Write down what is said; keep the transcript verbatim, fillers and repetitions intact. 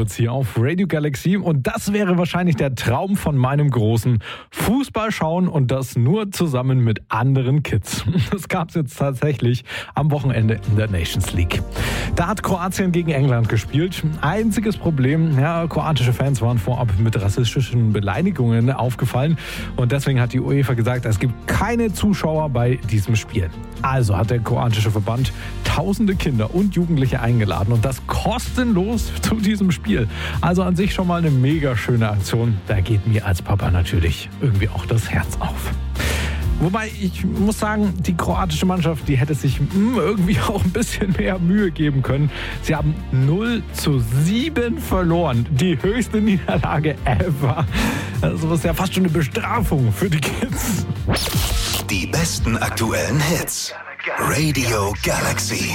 Moritz hier auf Radio Galaxy und das wäre wahrscheinlich der Traum von meinem Großen. Fußball schauen und das nur zusammen mit anderen Kids. Das gab es jetzt tatsächlich am Wochenende in der Nations League. Da hat Kroatien gegen England gespielt. Einziges Problem, ja, kroatische Fans waren vorab mit rassistischen Beleidigungen aufgefallen und deswegen hat die UEFA gesagt, es gibt keine Zuschauer bei diesem Spiel. Also hat der kroatische Verband tausende Kinder und Jugendliche eingeladen und das kostenlos zu diesem Spiel. Also an sich schon mal eine mega schöne Aktion. Da geht mir als Papa natürlich irgendwie auch das Herz auf. Wobei, ich muss sagen, die kroatische Mannschaft, die hätte sich irgendwie auch ein bisschen mehr Mühe geben können. Sie haben null zu sieben verloren. Die höchste Niederlage ever. Das ist ja fast schon eine Bestrafung für die Kids. Die besten aktuellen Hits. Radio Galaxy.